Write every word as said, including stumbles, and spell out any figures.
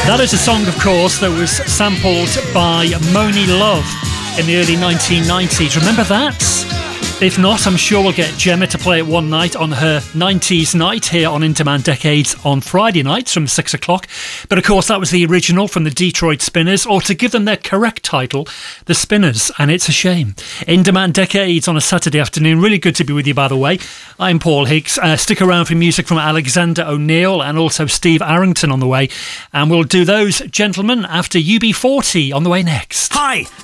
That is a song, of course, that was sampled by Monie Love in the early nineteen nineties. Remember that? If not, I'm sure we'll get Gemma to play it one night on her nineties night here on In Demand Decades on Friday nights from six o'clock. But of course, that was the original from the Detroit Spinners, or to give them their correct title, the Spinners, and it's a shame. In Demand Decades on a Saturday afternoon. Really good to be with you, by the way. I'm Paul Higgs. Uh, stick around for music from Alexander O'Neill and also Steve Arrington on the way. And we'll do those, gentlemen, after U B forty on the way next. Hi!